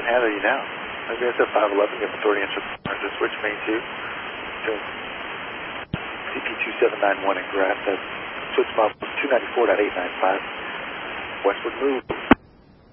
handle you now. Maybe it's a 511, get authority answer to switch main 2 to CP2791 and graph that switch model 294.895. Westward move.